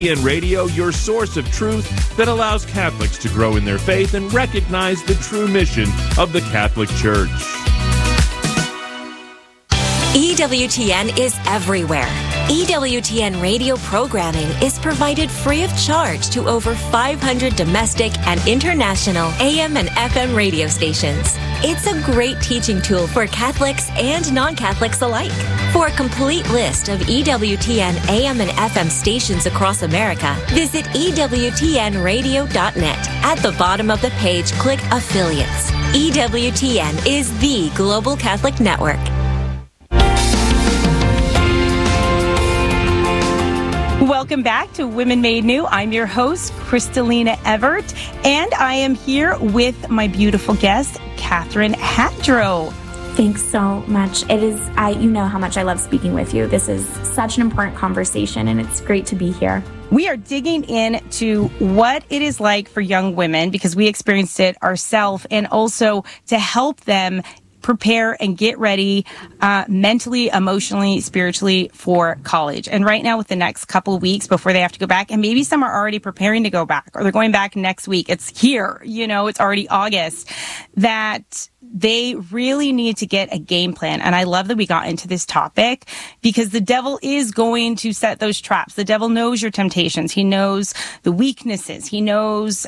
And Radio, your source of truth that allows Catholics to grow in their faith and recognize the true mission of the Catholic Church. EWTN is everywhere. EWTN radio programming is provided free of charge to over 500 domestic and international AM and FM radio stations. It's a great teaching tool for Catholics and non-Catholics alike. For a complete list of EWTN AM and FM stations across America, visit EWTNradio.net. At the bottom of the page, click Affiliates. EWTN is the Global Catholic Network. Welcome back to Women Made New. I'm your host, Kristalina Everett, and I am here with my beautiful guest, Catherine Hadrow. Thanks so much. It is, you know how much I love speaking with you. This is such an important conversation, and it's great to be here. We are digging into what it is like for young women, because we experienced it ourselves, and also to help them prepare and get ready mentally, emotionally, spiritually for college. And right now, with the next couple of weeks before they have to go back, and maybe some are already preparing to go back, or they're going back next week. It's here, it's already August, that they really need to get a game plan. And I love that we got into this topic, because the devil is going to set those traps. The devil knows your temptations. He knows the weaknesses. He knows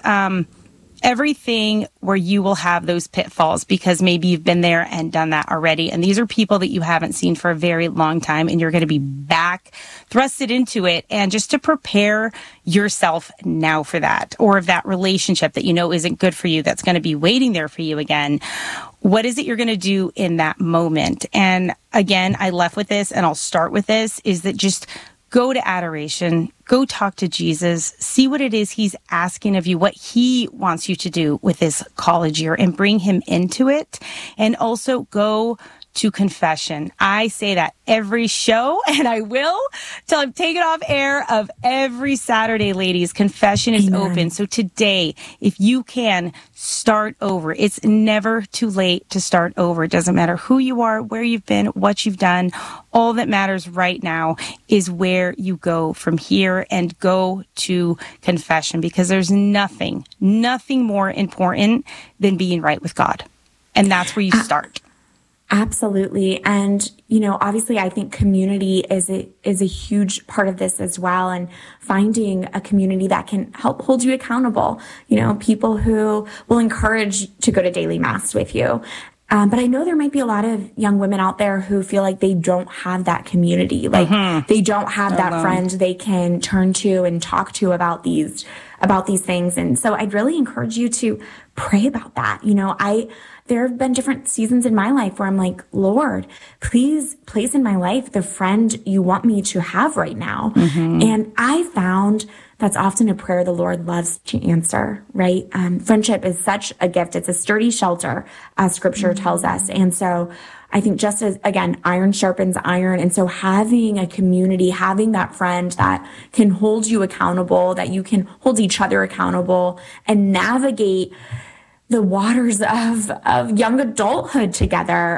everything where you will have those pitfalls, because maybe you've been there and done that already. And these are people that you haven't seen for a very long time, and you're going to be back thrusted into it. And just to prepare yourself now for that, or if that relationship that you know isn't good for you, that's going to be waiting there for you again. What is it you're going to do in that moment? And again, I left with this, and I'll start with this, is that just go to adoration, go talk to Jesus, see what it is he's asking of you, what he wants you to do with this college year, and bring him into it. And also go to confession. I say that every show, and I will till I'm taken off air of every Saturday, ladies. Confession is open. So today, if you can, start over. It's never too late to start over. It doesn't matter who you are, where you've been, what you've done. All that matters right now is where you go from here, and go to confession, because there's nothing more important than being right with God. And that's where you start. Absolutely. And, obviously I think community is a huge part of this as well. And finding a community that can help hold you accountable, people who will encourage to go to daily mass with you. But I know there might be a lot of young women out there who feel like they don't have that community. Like they don't have that friend they can turn to and talk to about these things. And so I'd really encourage you to pray about that. There have been different seasons in my life where I'm like, Lord, please place in my life the friend you want me to have right now. And I found that's often a prayer the Lord loves to answer, right? Friendship is such a gift. It's a sturdy shelter, as scripture tells us. And so I think just as, again, iron sharpens iron. And so having a community, having that friend that can hold you accountable, that you can hold each other accountable, and navigate the waters of young adulthood together,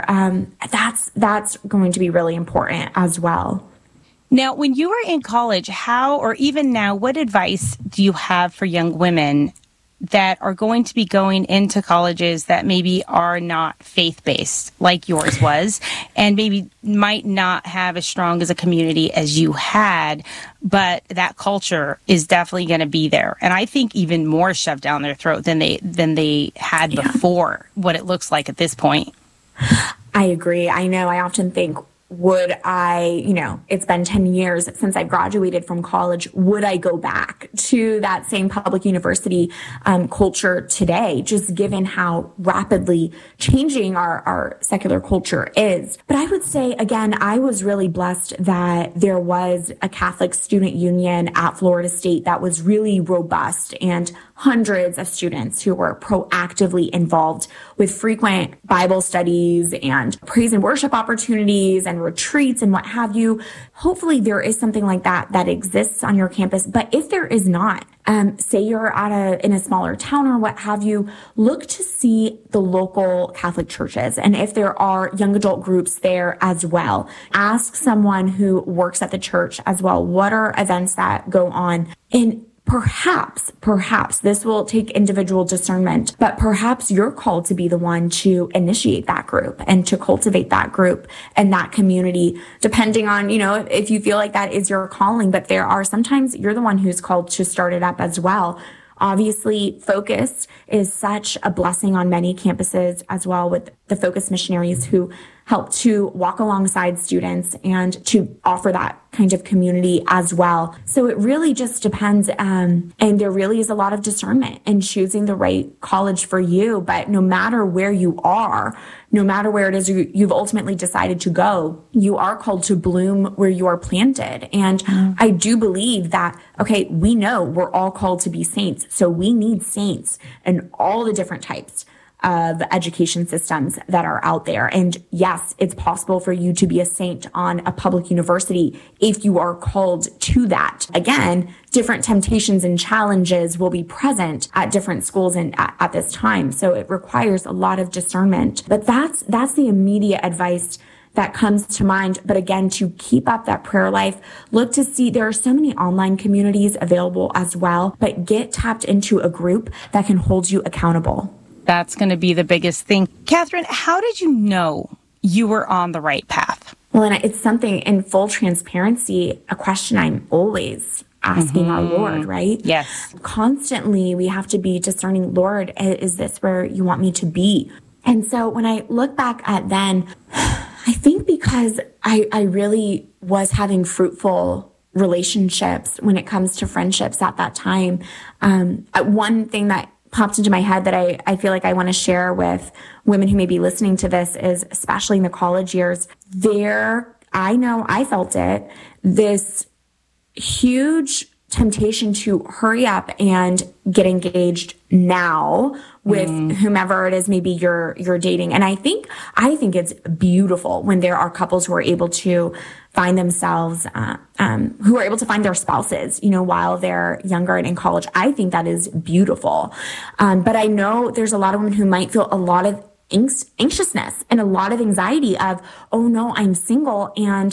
that's going to be really important as well. Now, when you were in college, how, or even now, what advice do you have for young women that are going to be going into colleges that maybe are not faith-based like yours was, and maybe might not have as strong as a community as you had, but that culture is definitely going to be there, and I think even more shoved down their throat than they had before, what it looks like at this point? I agree. I know. I often think, would I, it's been 10 years since I graduated from college. Would I go back to that same public university culture today, just given how rapidly changing our secular culture is? But I would say, again, I was really blessed that there was a Catholic student union at Florida State that was really robust and hundreds of students who were proactively involved with frequent Bible studies and praise and worship opportunities and retreats and what have you. Hopefully there is something like that that exists on your campus. But if there is not, say you're in a smaller town or what have you, look to see the local Catholic churches. And if there are young adult groups there as well, ask someone who works at the church as well. What are events that go on? And perhaps this will take individual discernment, but perhaps you're called to be the one to initiate that group and to cultivate that group and that community, depending on, if you feel like that is your calling. But sometimes you're the one who's called to start it up as well. Obviously, Focus is such a blessing on many campuses as well, with the Focus missionaries who help to walk alongside students and to offer that kind of community as well. So it really just depends. And there really is a lot of discernment in choosing the right college for you. But no matter where you are, no matter where it is you've ultimately decided to go, you are called to bloom where you are planted. And I do believe that, okay, we know we're all called to be saints. So we need saints in all the different types of education systems that are out there. And yes, it's possible for you to be a saint on a public university if you are called to that. Again, different temptations and challenges will be present at different schools and at this time. So it requires a lot of discernment. But that's the immediate advice that comes to mind. But again, to keep up that prayer life, look to see there are so many online communities available as well, but get tapped into a group that can hold you accountable. That's going to be the biggest thing. Catherine, how did you know you were on the right path? Well, and it's something, in full transparency, a question I'm always asking our Lord, right? Yes. Constantly, we have to be discerning, Lord, is this where you want me to be? And so when I look back at then, I think because I really was having fruitful relationships when it comes to friendships at that time. One thing that popped into my head that I feel like I want to share with women who may be listening to this is, especially in the college years, I know I felt it, this huge temptation to hurry up and get engaged now with whomever it is maybe you're dating. And I think it's beautiful when there are couples who are able to find themselves, who are able to find their spouses, while they're younger and in college. I think that is beautiful. But I know there's a lot of women who might feel a lot of anxiousness and a lot of anxiety of, oh no, I'm single.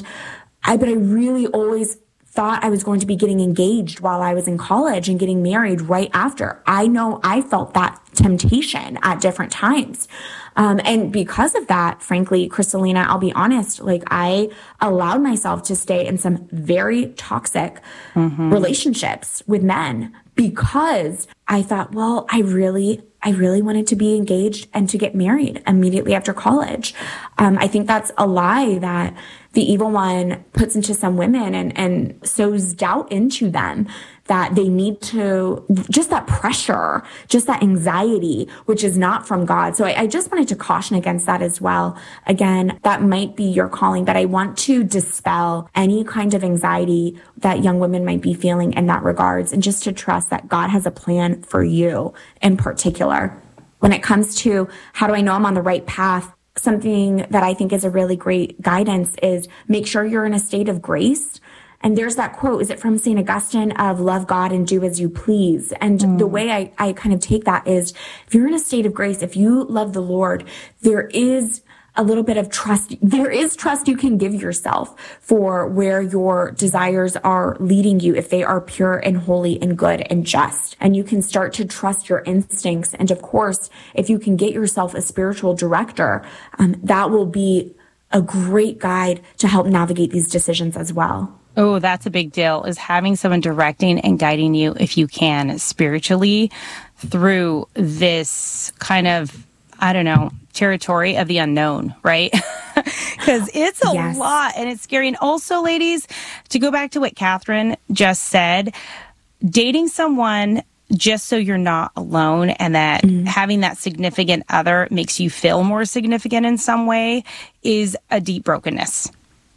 But I really always thought I was going to be getting engaged while I was in college and getting married right after. I know I felt that temptation at different times. And because of that, frankly, Crystalina, I'll be honest, I allowed myself to stay in some very toxic relationships with men because I thought, well, I really wanted to be engaged and to get married immediately after college. I think that's a lie that the evil one puts into some women and sows doubt into them that they need to, just that pressure, just that anxiety, which is not from God. So I just wanted to caution against that as well. Again, that might be your calling, but I want to dispel any kind of anxiety that young women might be feeling in that regards, and just to trust that God has a plan for you in particular. When it comes to how do I know I'm on the right path, something that I think is a really great guidance is make sure you're in a state of grace. And there's that quote, is it from St. Augustine, of love God and do as you please? And the way I kind of take that is, if you're in a state of grace, if you love the Lord, there is a little bit of trust. There is trust you can give yourself for where your desires are leading you, if they are pure and holy and good and just. And you can start to trust your instincts. And of course, if you can get yourself a spiritual director, that will be a great guide to help navigate these decisions as well. Oh, that's a big deal, is having someone directing and guiding you, if you can, spiritually through this kind of, territory of the unknown, right? Because it's a lot and it's scary. And also, ladies, to go back to what Catherine just said, dating someone just so you're not alone and that having that significant other makes you feel more significant in some way is a deep brokenness.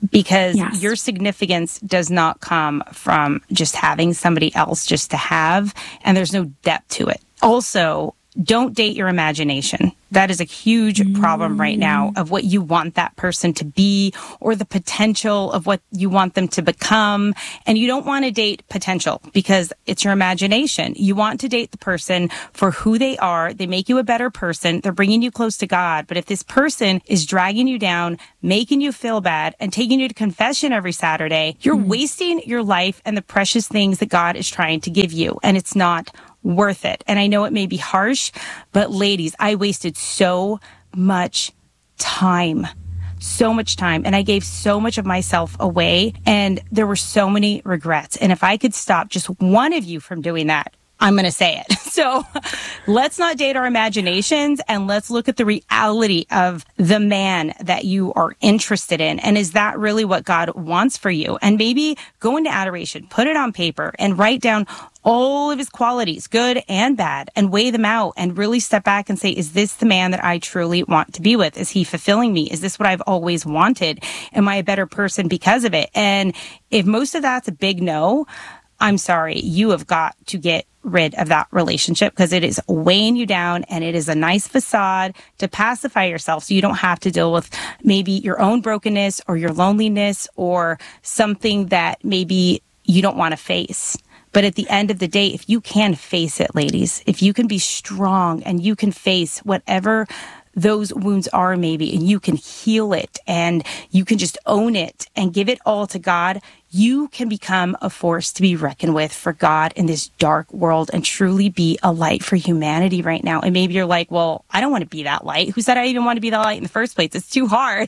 because Yes. your significance does not come from just having somebody else just to have, and there's no depth to it. Also, don't date your imagination. That is a huge problem right now of what you want that person to be or the potential of what you want them to become. And you don't want to date potential because it's your imagination. You want to date the person for who they are. They make you a better person. They're bringing you close to God. But if this person is dragging you down, making you feel bad, and taking you to confession every Saturday, you're wasting your life and the precious things that God is trying to give you. And it's not worth it. And I know it may be harsh, but ladies, I wasted so much time. And I gave so much of myself away, and there were so many regrets. And if I could stop just one of you from doing that, I'm going to say it. So let's not date our imaginations, and let's look at the reality of the man that you are interested in. And is that really what God wants for you? And maybe go into adoration, put it on paper, and write down all of his qualities, good and bad, and weigh them out and really step back and say, is this the man that I truly want to be with? Is he fulfilling me? Is this what I've always wanted? Am I a better person because of it? And if most of that's a big no, I'm sorry, you have got to get rid of that relationship because it is weighing you down, and it is a nice facade to pacify yourself so you don't have to deal with maybe your own brokenness or your loneliness or something that maybe you don't want to face. But at the end of the day, if you can face it, ladies, if you can be strong and you can face whatever those wounds are maybe, and you can heal it and you can just own it and give it all to God, you can become a force to be reckoned with for God in this dark world and truly be a light for humanity right now. And maybe you're like, well, I don't want to be that light. Who said I even want to be that light in the first place? It's too hard,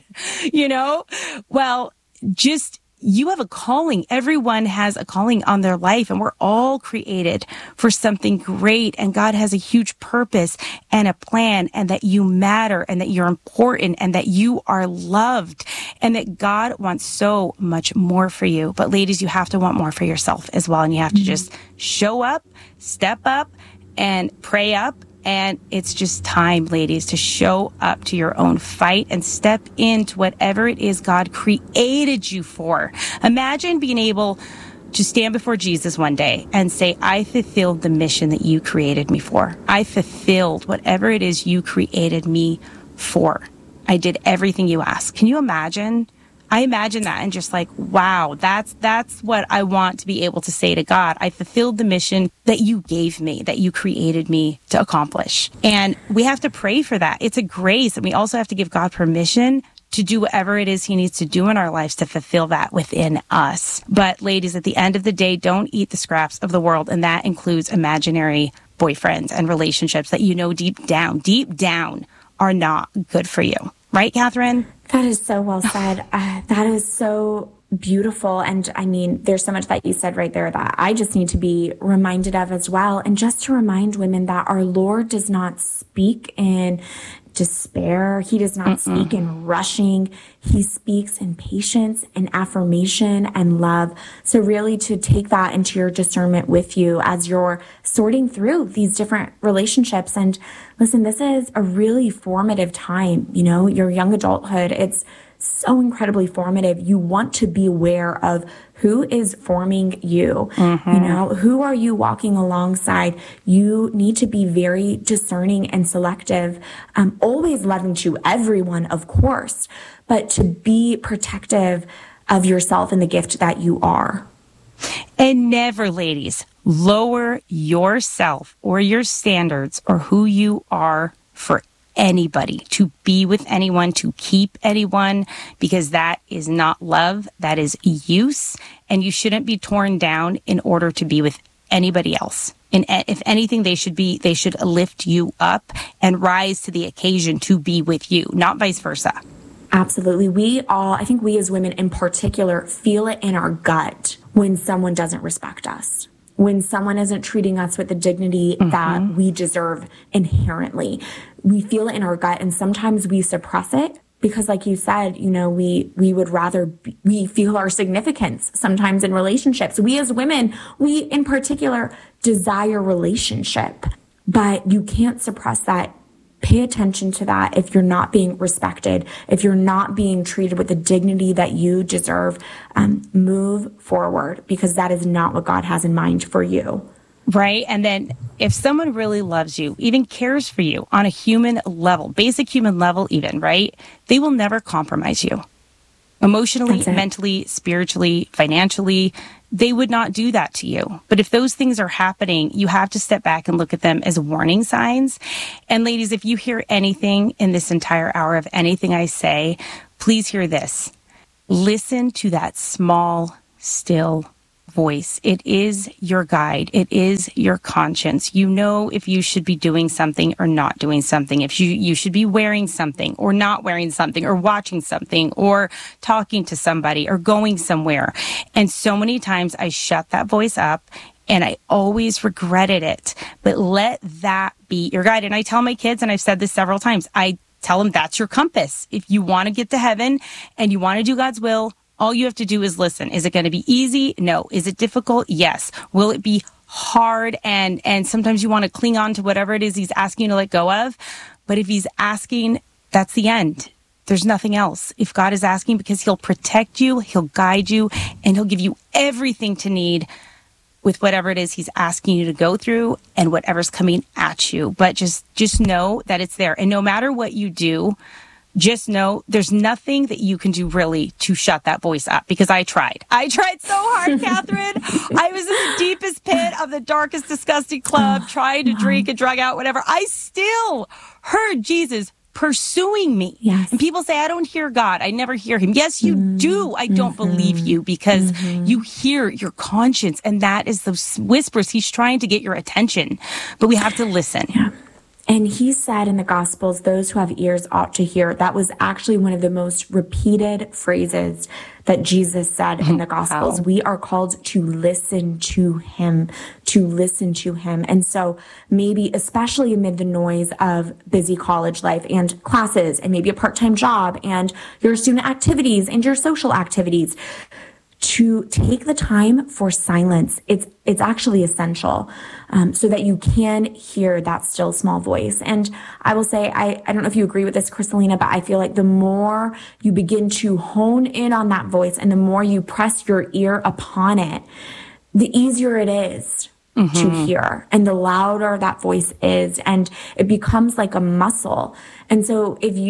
Well, just you have a calling. Everyone has a calling on their life, and we're all created for something great. And God has a huge purpose and a plan, and that you matter, and that you're important, and that you are loved, and that God wants so much more for you. But ladies, you have to want more for yourself as well. And you have to just show up, step up, and pray up. And it's just time, ladies, to show up to your own fight and step into whatever it is God created you for. Imagine being able to stand before Jesus one day and say, I fulfilled the mission that you created me for. I fulfilled whatever it is you created me for. I did everything you asked. Can you imagine? I imagine that and just like, wow, that's what I want to be able to say to God. I fulfilled the mission that you gave me, that you created me to accomplish. And we have to pray for that. It's a grace. And we also have to give God permission to do whatever it is he needs to do in our lives to fulfill that within us. But ladies, at the end of the day, don't eat the scraps of the world. And that includes imaginary boyfriends and relationships that deep down are not good for you. Right, Catherine? That is so well said. That is so beautiful. And I mean, there's so much that you said right there that I just need to be reminded of as well. And just to remind women that our Lord does not speak in despair. He does not speak in rushing. He speaks in patience and affirmation and love. So really to take that into your discernment with you as you're sorting through these different relationships. And listen, this is a really formative time, your young adulthood. It's so incredibly formative. You want to be aware of who is forming you, who are you walking alongside? You need to be very discerning and selective, always loving to everyone, of course, but to be protective of yourself and the gift that you are. And never, ladies, lower yourself or your standards or who you are for anybody, to be with anyone, to keep anyone, because that is not love, that is use, and you shouldn't be torn down in order to be with anybody else. And if anything, they should lift you up and rise to the occasion to be with you, not vice versa. Absolutely. I think we as women in particular feel it in our gut when someone doesn't respect us, when someone isn't treating us with the dignity that we deserve inherently. We feel it in our gut, and sometimes we suppress it because, like you said, we would rather, we feel our significance sometimes in relationships. We as women, we in particular desire relationship, but you can't suppress that pay attention to that. If you're not being respected, if you're not being treated with the dignity that you deserve, move forward, because that is not what God has in mind for you. Right. And then if someone really loves you, even cares for you on a human level, basic human level even, right, they will never compromise you. Emotionally, mentally, spiritually, financially, they would not do that to you. But if those things are happening, you have to step back and look at them as warning signs. And ladies, if you hear anything in this entire hour of anything I say, please hear this. Listen to that small, still voice. It is your guide. It is your conscience. You know if you should be doing something or not doing something, if you should be wearing something or not wearing something, or watching something or talking to somebody or going somewhere. And so many times I shut that voice up and I always regretted it. But let that be your guide. And I tell my kids, and I've said this several times, I tell them that's your compass. If you want to get to heaven and you want to do God's will, all you have to do is listen. Is it going to be easy? No. Is it difficult? Yes. Will it be hard? And sometimes you want to cling on to whatever it is he's asking you to let go of. But if he's asking, that's the end. There's nothing else. If God is asking, because he'll protect you, he'll guide you, and he'll give you everything to need with whatever it is he's asking you to go through and whatever's coming at you. But just know that it's there. And no matter what you do, just know there's nothing that you can do really to shut that voice up, because I tried. I tried so hard, Catherine. I was in the deepest pit of the darkest, disgusting club, trying to drink and drug out, whatever. I still heard Jesus pursuing me. Yes. And people say, I don't hear God. I never hear him. Yes, you do. I don't believe you, because you hear your conscience, and that is those whispers. He's trying to get your attention, but we have to listen. Yeah. And he said in the Gospels, those who have ears ought to hear. That was actually one of the most repeated phrases that Jesus said in the Gospels. Wow. We are called to listen to him, to listen to him. And so maybe, especially amid the noise of busy college life and classes and maybe a part-time job and your student activities and your social activities, to take the time for silence. It's actually essential, so that you can hear that still small voice. And I will say, I don't know if you agree with this, Kristalina, but I feel like the more you begin to hone in on that voice and the more you press your ear upon it, the easier it is to hear, and the louder that voice is, and it becomes like a muscle. And so if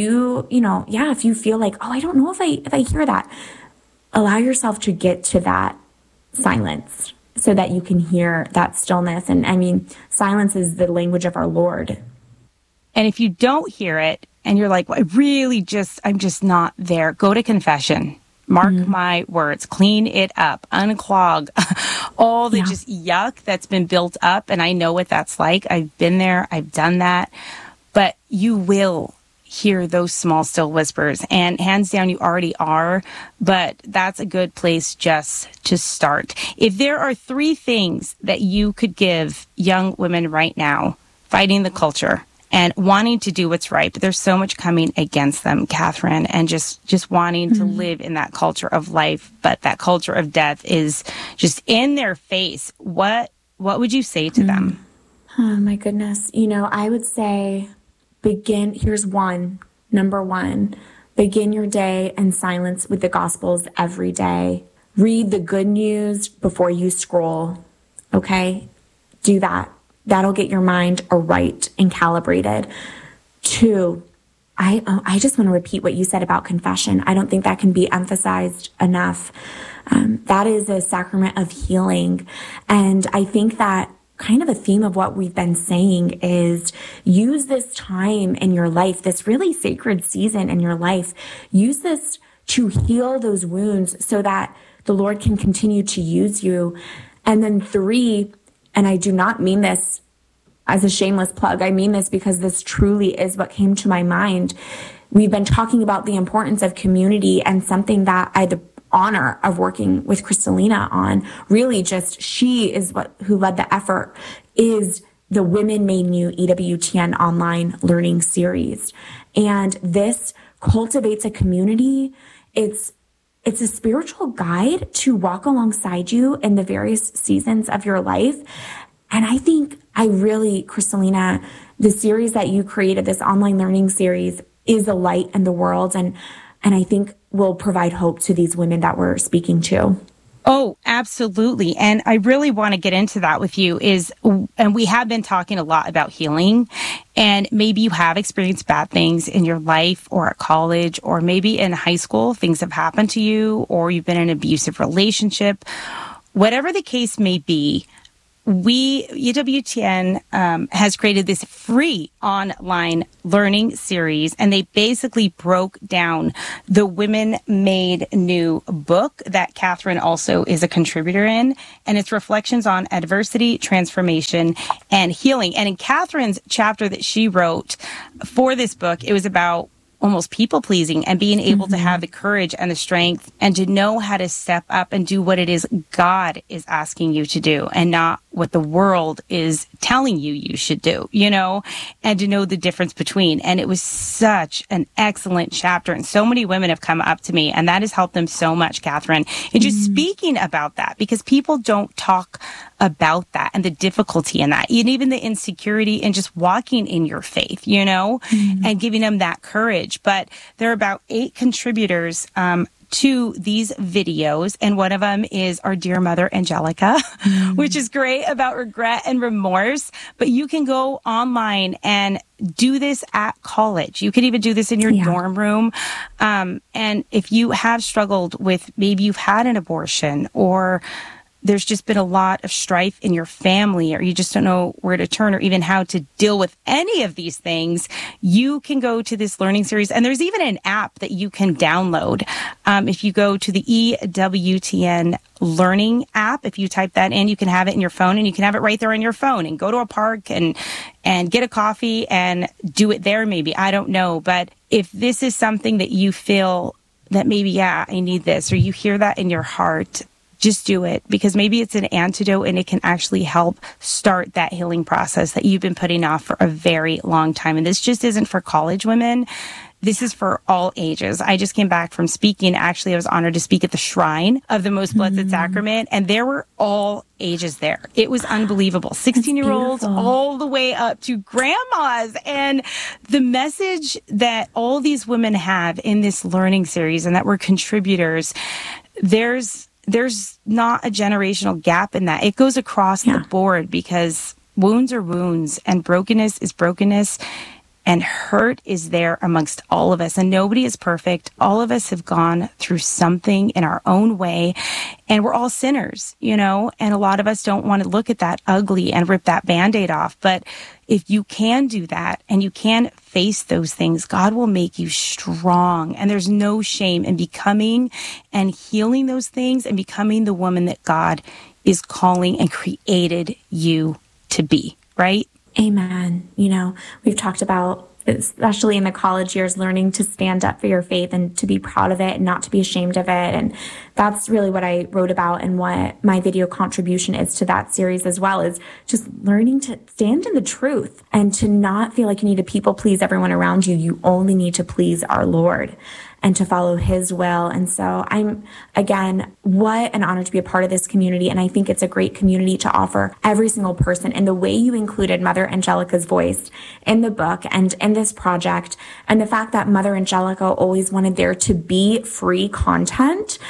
if you feel like, oh, I don't know if I hear that, allow yourself to get to that silence so that you can hear that stillness. And I mean, silence is the language of our Lord. And if you don't hear it and you're like, well, I'm just not there, go to confession. Mark my words, clean it up, unclog all the just yuck that's been built up. And I know what that's like. I've been there. I've done that. But you will hear those small, still whispers. And hands down, you already are. But that's a good place just to start. If there are 3 things that you could give young women right now fighting the culture and wanting to do what's right, but there's so much coming against them, Catherine, and just wanting to live in that culture of life, but that culture of death is just in their face, what would you say to them? Oh, my goodness. I would say, here's number one, begin your day in silence with the Gospels every day. Read the good news before you scroll. Okay? Do that. That'll get your mind right and calibrated. 2, I just want to repeat what you said about confession. I don't think that can be emphasized enough. That is a sacrament of healing. And I think that kind of a theme of what we've been saying is use this time in your life, this really sacred season in your life, use this to heal those wounds so that the Lord can continue to use you. And then 3, and I do not mean this as a shameless plug, I mean this because this truly is what came to my mind. We've been talking about the importance of community, and something that I had the honor of working with Kristalina on, really just she is who led the effort, is the Women Made New EWTN online learning series. And this cultivates a community. It's a spiritual guide to walk alongside you in the various seasons of your life. And I think Kristalina, the series that you created, this online learning series, is a light in the world, and I think will provide hope to these women that we're speaking to. Oh, absolutely. And I really want to get into that with you and we have been talking a lot about healing, and maybe you have experienced bad things in your life or at college, or maybe in high school, things have happened to you, or you've been in an abusive relationship. Whatever the case may be, EWTN has created this free online learning series, and they basically broke down the Women Made New book that Catherine also is a contributor in, and it's reflections on adversity, transformation, and healing. And in Catherine's chapter that she wrote for this book, it was about almost people pleasing and being able to have the courage and the strength and to know how to step up and do what it is God is asking you to do and not what the world is telling you should do, and to know the difference between. And it was such an excellent chapter. And so many women have come up to me, and that has helped them so much, Catherine. And just speaking about that, because people don't talk about that and the difficulty in that, and even the insecurity and just walking in your faith, and giving them that courage. But there are about 8 contributors to these videos, and one of them is our dear mother, Angelica, which is great, about regret and remorse. But you can go online and do this at college. You can even do this in your dorm room. And if you have struggled with, maybe you've had an abortion, or there's just been a lot of strife in your family, or you just don't know where to turn or even how to deal with any of these things, you can go to this learning series. And there's even an app that you can download. If you go to the EWTN Learning app, if you type that in, you can have it in your phone, and you can have it right there on your phone, and go to a park and get a coffee and do it there maybe. I don't know. But if this is something that you feel that maybe, I need this, or you hear that in your heart, just do it, because maybe it's an antidote and it can actually help start that healing process that you've been putting off for a very long time. And this just isn't for college women. This is for all ages. I just came back from speaking. Actually, I was honored to speak at the Shrine of the Most Blessed Sacrament, and there were all ages there. It was unbelievable. 16-year-olds all the way up to grandmas. And the message that all these women have in this learning series, and that we're contributors, there's not a generational gap in that. It goes across the board, because wounds are wounds, and brokenness is brokenness, and hurt is there amongst all of us. And nobody is perfect. All of us have gone through something in our own way, and we're all sinners, and a lot of us don't want to look at that ugly and rip that Band-Aid off. But if you can do that and you can face those things, God will make you strong. And there's no shame in becoming and healing those things and becoming the woman that God is calling and created you to be, right? Amen. We've talked about, especially in the college years, learning to stand up for your faith and to be proud of it and not to be ashamed of it. And that's really what I wrote about, and what my video contribution is to that series as well, is just learning to stand in the truth and to not feel like you need to people please everyone around you. You only need to please our Lord and to follow his will. And so again, what an honor to be a part of this community. And I think it's a great community to offer every single person. And the way you included Mother Angelica's voice in the book and in this project, and the fact that Mother Angelica always wanted there to be free content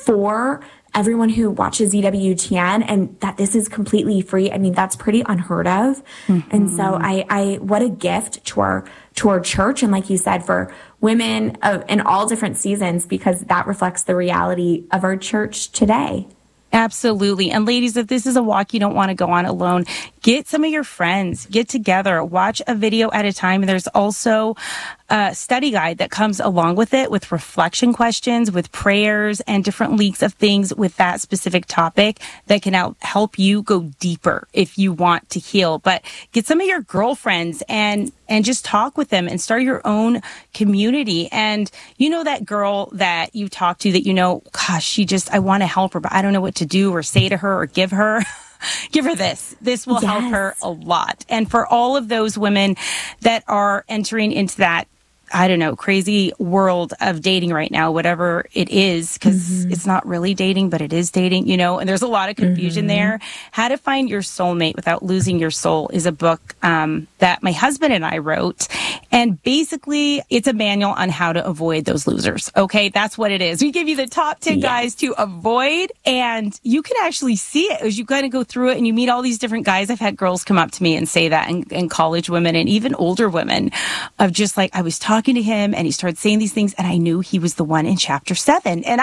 for everyone who watches EWTN, and that this is completely free. I mean, that's pretty unheard of. And so I what a gift to our church. And like you said, for women in all different seasons, because that reflects the reality of our church today. Absolutely. And ladies, if this is a walk you don't want to go on alone, get some of your friends, get together, watch a video at a time. There's also a study guide that comes along with it, with reflection questions, with prayers, and different leaks of things with that specific topic that can help you go deeper if you want to heal. But get some of your girlfriends and just talk with them and start your own community. And that girl that you talk to that gosh, I want to help her, but I don't know what to do or say to her or give her. Give her this. This will help her a lot. And for all of those women that are entering into that I don't know, crazy world of dating right now, whatever it is, because it's not really dating, but it is dating, and there's a lot of confusion there. How to Find Your Soulmate Without Losing Your Soul is a book that my husband and I wrote. And basically, it's a manual on how to avoid those losers. Okay, that's what it is. We give you the top 10 guys to avoid, and you can actually see it as you kind of go through it and you meet all these different guys. I've had girls come up to me and say that, and college women and even older women, of just like, I was talking to him and he started saying these things and I knew he was the one in chapter 7. And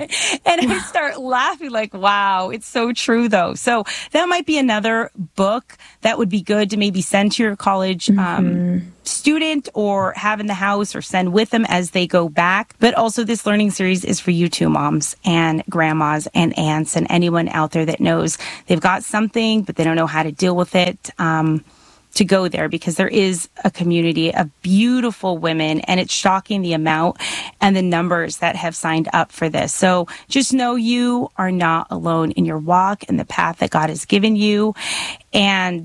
I start laughing like, wow, it's so true though. So that might be another book that would be good to maybe send to your college student or have in the house or send with them as they go back. But also this learning series is for you too, moms and grandmas and aunts and anyone out there that knows they've got something, but they don't know how to deal with it. To go there, because there is a community of beautiful women, and it's shocking the amount and the numbers that have signed up for this. So just know you are not alone in your walk and the path that God has given you. And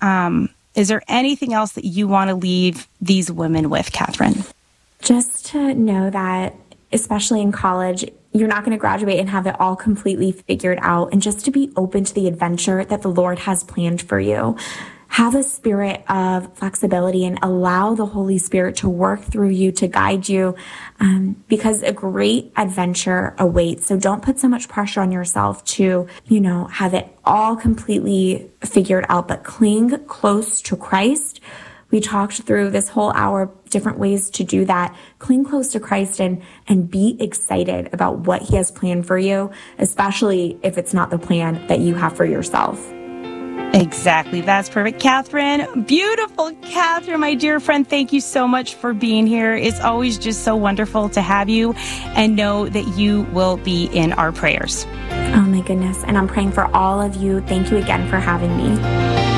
is there anything else that you want to leave these women with, Catherine? Just to know that, especially in college, you're not going to graduate and have it all completely figured out, and just to be open to the adventure that the Lord has planned for you. Have a spirit of flexibility and allow the Holy Spirit to work through you, to guide you, because a great adventure awaits. So don't put so much pressure on yourself to, have it all completely figured out, but cling close to Christ. We talked through this whole hour, different ways to do that. Cling close to Christ and be excited about what He has planned for you, especially if it's not the plan that you have for yourself. Exactly. That's perfect. Catherine, beautiful Catherine, my dear friend, thank you so much for being here. It's always just so wonderful to have you, and know that you will be in our prayers. Oh my goodness. And I'm praying for all of you. Thank you again for having me.